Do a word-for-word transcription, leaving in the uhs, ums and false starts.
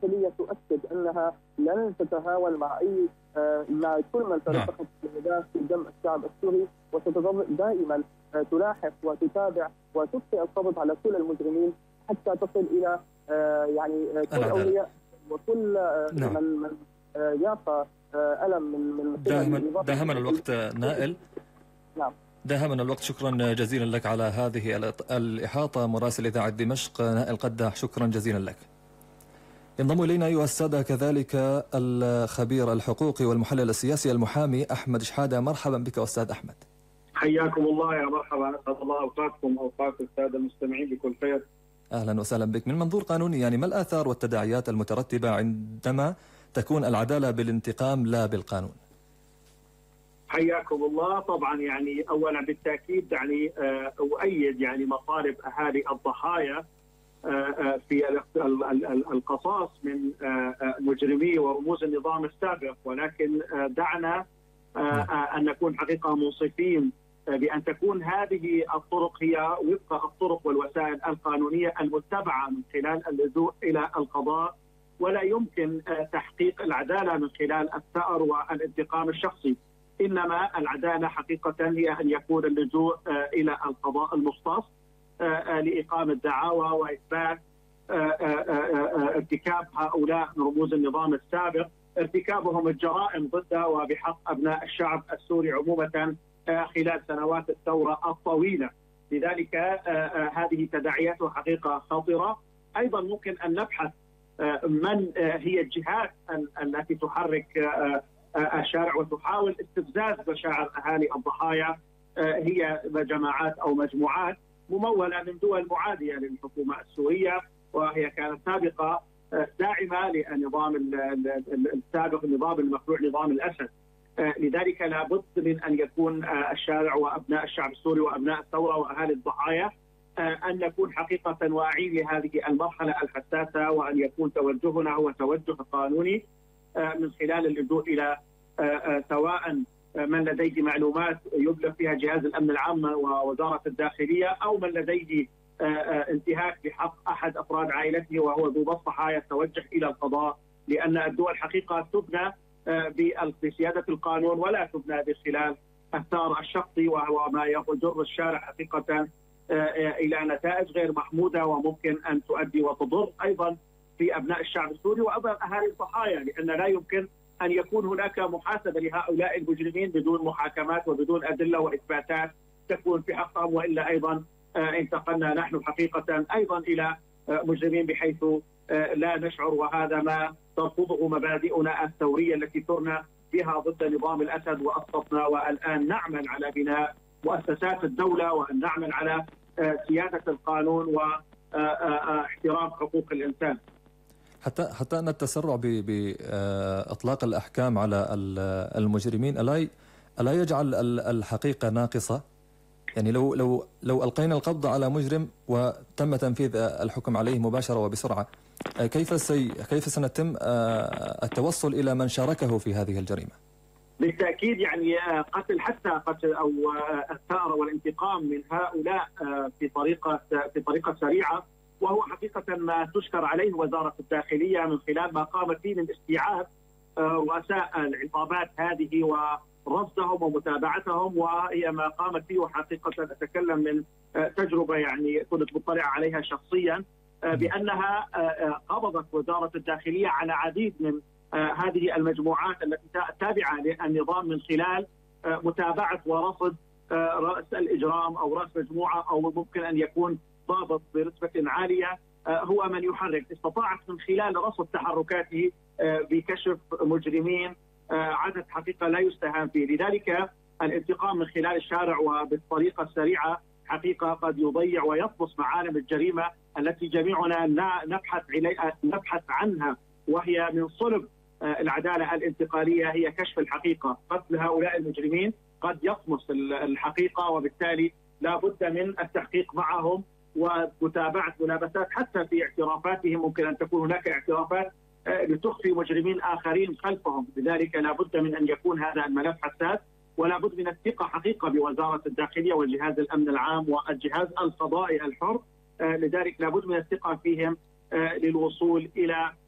الداخلية تؤكد أنها لن تتهاون مع أي مع كل من ترتكب الأهداف في دم الشعب السوري، وستظل دائما تلاحق وتتابع وتبقي القبض على كل المجرمين حتى تصل إلى يعني كل أولياء وكل نعم. من من يعطى ألم من من داهمنا داهمنا الوقت نائل. نعم داهمنا الوقت. شكرا جزيلا لك على هذه الإحاطة. مراسل إذاعة دمشق نائل قداح، شكرا جزيلا لك. ينضم إلينا أيها السادة كذلك الخبير الحقوقي والمحلل السياسي المحامي أحمد شحادة. مرحبا بك أستاذ أحمد. حياكم الله. يا مرحبا، أسعد الله أوقاتكم وأوقات السادة المستمعين بكل خير. أهلا وسهلا بك. من منظور قانوني يعني ما الآثار والتداعيات المترتبة عندما تكون العدالة بالانتقام لا بالقانون؟ حياكم الله. طبعا يعني أولا بالتأكيد يعني أؤيد يعني مطالب أهالي الضحايا في القصاص من مجرمي ورموز النظام السابق، ولكن دعنا أن نكون حقيقة منصفين بأن تكون هذه الطرق هي وفق الطرق والوسائل القانونية المتبعة من خلال اللجوء إلى القضاء، ولا يمكن تحقيق العدالة من خلال الثأر والانتقام الشخصي. إنما العدالة حقيقة هي أن يكون اللجوء إلى القضاء المختص لإقامة دعاوى وإثبات ارتكاب هؤلاء رموز النظام السابق، ارتكابهم الجرائم ضده وبحق أبناء الشعب السوري عموما خلال سنوات الثورة الطويلة. لذلك هذه تداعياته حقيقة خطرة. أيضا ممكن أن نبحث من هي الجهات التي تحرك الشارع وتحاول استفزاز مشاعر أهالي الضحايا. هي جماعات أو مجموعات ممولة من دول معادية للحكومة السورية، وهي كانت سابقة داعمة للنظام السابق، النظام المخلوع، نظام الأسد. لذلك لابد من أن يكون الشارع وأبناء الشعب السوري وأبناء الثورة وأهالي الضحايا أن نكون حقيقة واعين لهذه المرحلة الحساسة، وأن يكون توجهنا هو توجه قانوني من خلال اللجوء إلى سواء من لديه معلومات يبلغ فيها جهاز الأمن العام ووزارة الداخلية، أو من لديه انتهاك بحق أحد أفراد عائلته وهو ذو مصلحة يتوجه إلى القضاء، لأن الدول حقيقة تبنى بسيادة القانون ولا تبنى بخلال الثار الشخصي، وهو ما يجر الشارع حقيقة إلى نتائج غير محمودة وممكن أن تؤدي وتضر أيضا في أبناء الشعب السوري وأيضا أهالي الضحايا، لأن لا يمكن أن يكون هناك محاسبة لهؤلاء المجرمين بدون محاكمات وبدون أدلة وإثباتات تكون في حقهم، وإلا أيضا انتقلنا نحن حقيقة أيضا إلى مجرمين بحيث لا نشعر، وهذا ما ترفضه مبادئنا الثورية التي ترنا بها ضد نظام الأسد وأسقطنا، والآن نعمل على بناء مؤسسات الدولة وأن نعمل على سيادة القانون واحترام حقوق الإنسان. حتى حتى أن التسرع بإطلاق الأحكام على المجرمين ألا ألا يجعل الحقيقة ناقصة؟ يعني لو لو لو ألقينا القبض على مجرم وتم تنفيذ الحكم عليه مباشرة وبسرعة، كيف سي كيف سنتم التوصل إلى من شاركه في هذه الجريمة؟ بالتأكيد يعني قتل حتى قتل أو الثأر والانتقام من هؤلاء في طريقة في طريقة سريعة، وهو حقيقة ما تشكر عليه وزارة الداخلية من خلال ما قامت فيه من استيعاب رؤساء العصابات هذه ورصدهم ومتابعتهم، وهي ما قامت فيه. وحقيقة أتكلم من تجربة يعني كنت مطلع عليها شخصيا، بأنها قبضت وزارة الداخلية على عديد من هذه المجموعات التي تابعة للنظام من خلال متابعة ورصد رأس الإجرام أو رأس مجموعة، أو ممكن أن يكون ضابط برتبة عالية هو من يحرك. استطاعت من خلال رصد تحركاته بكشف مجرمين عدد حقيقة لا يستهان فيه. لذلك الانتقام من خلال الشارع وبالطريقة السريعة حقيقة قد يضيع ويطمس معالم الجريمة التي جميعنا نبحث نبحث عنها، وهي من صلب العدالة الانتقالية هي كشف الحقيقة. قتل هؤلاء المجرمين قد يطمس الحقيقة، وبالتالي لا بد من التحقيق معهم ومتابعة ملابسات حتى في اعترافاتهم. ممكن أن تكون هناك اعترافات لتخفي مجرمين آخرين خلفهم، لذلك لا بد من أن يكون هذا الملف حساس، ولا بد من الثقة حقيقة بوزارة الداخلية وجهاز الأمن العام والجهاز القضائي الحر. لذلك لا بد من الثقة فيهم للوصول إلى